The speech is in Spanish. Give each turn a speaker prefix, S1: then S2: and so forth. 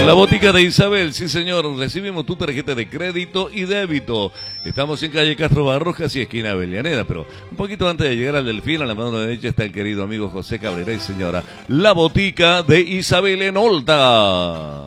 S1: La botica de Isabel, sí señor, recibimos tu tarjeta de crédito y débito. Estamos en calle Castro Barrojas y esquina Avellaneda, pero un poquito antes de llegar al Delfín, a la mano derecha está el querido amigo José Cabrera y señora. La botica de Isabel en Olta.